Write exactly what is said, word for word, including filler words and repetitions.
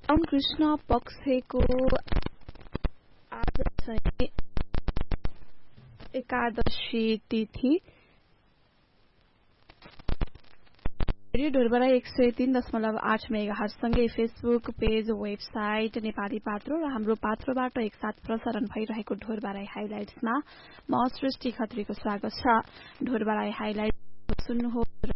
श्रावण कृष्ण पक्षको आज चाहिँ एकादशी तिथि। रेडियो ढोरबरा एक सय तीन दशमलव आठ mega हर्जसँगै Facebook page, website Nepali पात्रो र हाम्रो पात्रोबाट एकसाथ प्रसारण भइरहेको ढोरबराई हाइलाइट्समा म सृष्टि खत्रीको स्वागत छ। ढोरबराई हाइलाइट सुन्नुहोस् र